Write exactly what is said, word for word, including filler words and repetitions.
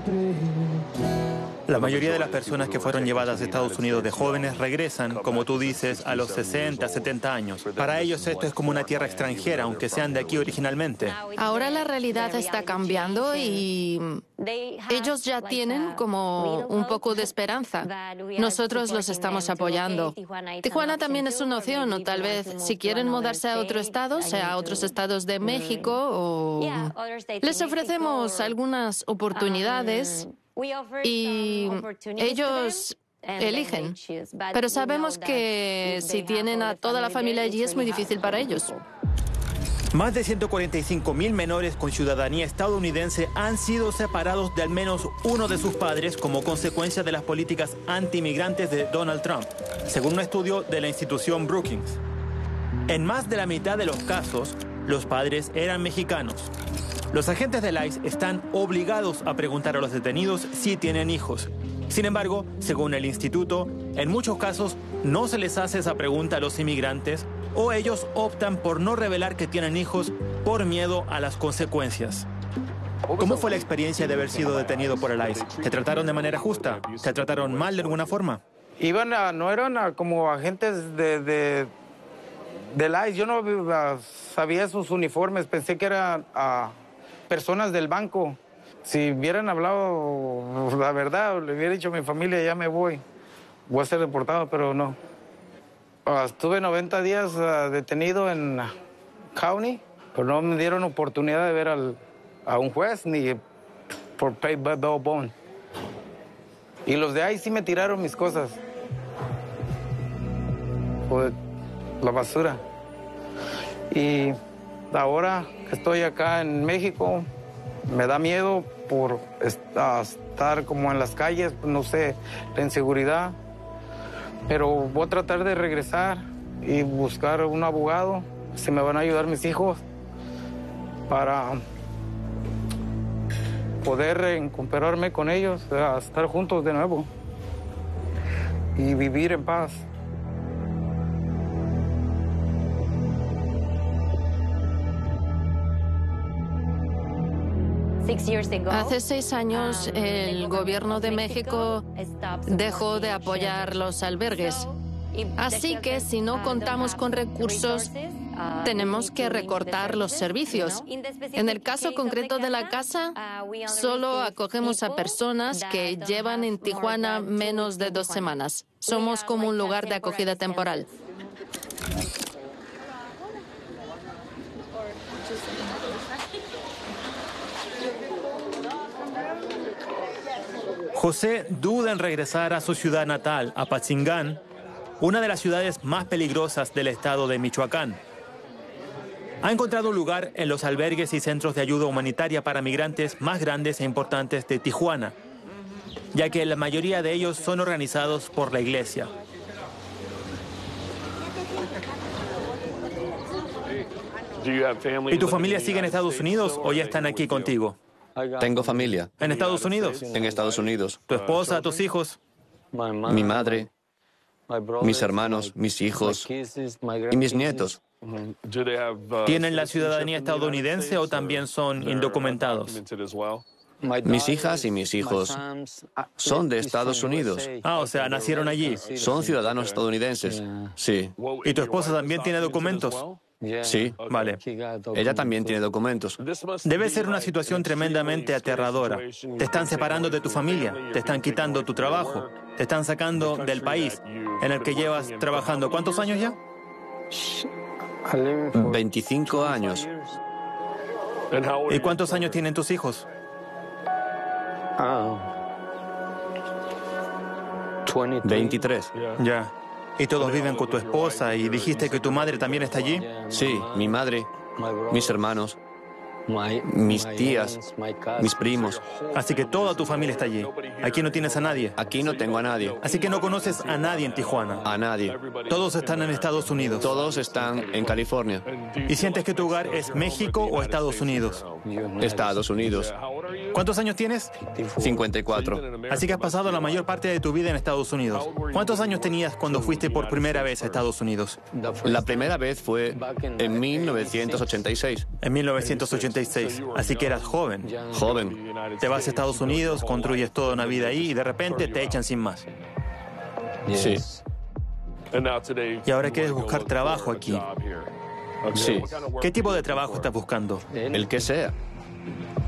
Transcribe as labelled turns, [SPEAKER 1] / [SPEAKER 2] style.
[SPEAKER 1] La mayoría de las personas que fueron llevadas a Estados Unidos de jóvenes regresan, como tú dices, a los sesenta, setenta años. Para ellos esto es como una tierra extranjera, aunque sean de aquí originalmente.
[SPEAKER 2] Ahora la realidad está cambiando y ellos ya tienen como un poco de esperanza. Nosotros los estamos apoyando. Tijuana también es una opción, o tal vez si quieren mudarse a otro estado, sea a otros estados de México, o les ofrecemos algunas oportunidades y ellos eligen. Pero sabemos que si tienen a toda la familia allí es muy difícil para ellos.
[SPEAKER 1] Más de ciento cuarenta y cinco mil menores con ciudadanía estadounidense han sido separados de al menos uno de sus padres como consecuencia de las políticas anti-inmigrantes de Donald Trump, según un estudio de la institución Brookings. En más de la mitad de los casos, los padres eran mexicanos. Los agentes del I C E están obligados a preguntar a los detenidos si tienen hijos. Sin embargo, según el instituto, en muchos casos no se les hace esa pregunta a los inmigrantes o ellos optan por no revelar que tienen hijos por miedo a las consecuencias. ¿Cómo fue la experiencia de haber sido detenido por el I C E? ¿Te trataron de manera justa? ¿Te trataron mal de alguna forma?
[SPEAKER 3] Iban a, no eran a, como agentes de, de, del I C E. Yo no a, sabía sus uniformes, pensé que eran a, personas del banco. Si hubieran hablado la verdad, le hubiera dicho a mi familia, ya me voy, voy a ser deportado, pero no. Uh, estuve noventa días uh, detenido en County, pero no me dieron oportunidad de ver al, a un juez ni por pay bail bond. Y los de ahí sí me tiraron mis cosas. Por la basura. Y ahora que estoy acá en México, me da miedo por estar como en las calles, no sé, la inseguridad. Pero voy a tratar de regresar y buscar un abogado, si me van a ayudar mis hijos, para poder recuperarme con ellos, a estar juntos de nuevo y vivir en paz.
[SPEAKER 2] Hace seis años, el gobierno de México dejó de apoyar los albergues. Así que si no contamos con recursos, tenemos que recortar los servicios. En el caso concreto de la casa, solo acogemos a personas que llevan en Tijuana menos de dos semanas. Somos como un lugar de acogida temporal.
[SPEAKER 1] José duda en regresar a su ciudad natal, Apatzingán, una de las ciudades más peligrosas del estado de Michoacán. Ha encontrado un lugar en los albergues y centros de ayuda humanitaria para migrantes más grandes e importantes de Tijuana, ya que la mayoría de ellos son organizados por la iglesia. ¿Y tu familia sigue en Estados Unidos o ya están aquí contigo?
[SPEAKER 4] Tengo familia.
[SPEAKER 1] ¿En Estados Unidos?
[SPEAKER 4] En Estados Unidos.
[SPEAKER 1] ¿Tu esposa, tus hijos?
[SPEAKER 4] Mi madre, mis hermanos, mis hijos y mis nietos.
[SPEAKER 1] ¿Tienen la ciudadanía estadounidense o también son indocumentados?
[SPEAKER 4] Mis hijas y mis hijos son de Estados Unidos.
[SPEAKER 1] Ah, o sea, nacieron allí.
[SPEAKER 4] Son ciudadanos estadounidenses. Sí.
[SPEAKER 1] ¿Y tu esposa también tiene documentos?
[SPEAKER 4] Sí.
[SPEAKER 1] Vale.
[SPEAKER 4] Ella también tiene documentos.
[SPEAKER 1] Debe ser una situación tremendamente aterradora. Te están separando de tu familia, te están quitando tu trabajo, te están sacando del país en el que llevas trabajando. ¿Cuántos años ya?
[SPEAKER 4] veinticinco años.
[SPEAKER 1] ¿Y cuántos años tienen tus hijos?
[SPEAKER 4] veintitrés.
[SPEAKER 1] Ya. ¿Y todos viven con tu esposa y dijiste que tu madre también está allí?
[SPEAKER 4] Sí, mi madre, mis hermanos, mis tías, mis primos.
[SPEAKER 1] Así que toda tu familia está allí. Aquí no tienes a nadie.
[SPEAKER 4] Aquí no tengo a nadie.
[SPEAKER 1] Así que no conoces a nadie en Tijuana.
[SPEAKER 4] A nadie.
[SPEAKER 1] Todos están en Estados Unidos.
[SPEAKER 4] Todos están en California.
[SPEAKER 1] ¿Y sientes que tu hogar es México o Estados Unidos?
[SPEAKER 4] Estados Unidos.
[SPEAKER 1] ¿Cuántos años tienes?
[SPEAKER 4] cincuenta y cuatro.
[SPEAKER 1] Así que has pasado la mayor parte de tu vida en Estados Unidos. ¿Cuántos años tenías cuando fuiste por primera vez a Estados Unidos?
[SPEAKER 4] La primera vez fue en mil novecientos ochenta y seis.
[SPEAKER 1] En mil novecientos ochenta y seis. noventa y seis, así que eras joven.
[SPEAKER 4] Joven.
[SPEAKER 1] Te vas a Estados Unidos, construyes toda una vida ahí y de repente te echan sin más.
[SPEAKER 4] Sí.
[SPEAKER 1] Y ahora quieres buscar trabajo aquí.
[SPEAKER 4] Sí.
[SPEAKER 1] ¿Qué tipo de trabajo estás buscando?
[SPEAKER 4] El que sea.